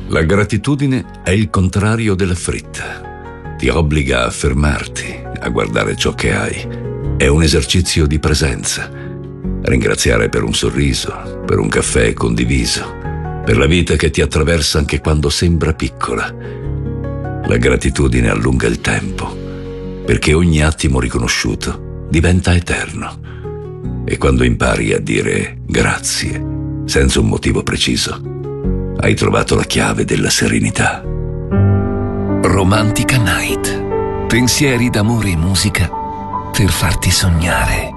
La gratitudine è il contrario della fretta. Ti obbliga a fermarti, a guardare ciò che hai. È un esercizio di presenza. Ringraziare per un sorriso, per un caffè condiviso, per la vita che ti attraversa anche quando sembra piccola. La gratitudine allunga il tempo, perché ogni attimo riconosciuto diventa eterno. E quando impari a dire grazie, senza un motivo preciso, hai trovato la chiave della serenità. Romantica Night. Pensieri d'amore e musica per farti sognare.